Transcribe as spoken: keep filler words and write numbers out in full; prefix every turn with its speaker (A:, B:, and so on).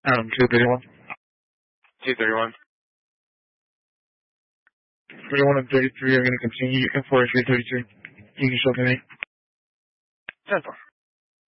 A: Um, two thirty-one.
B: two thirty-one.
A: thirty-one and thirty-three are going to continue. You can forward three thirty-three. You can show to me.
B: ten four.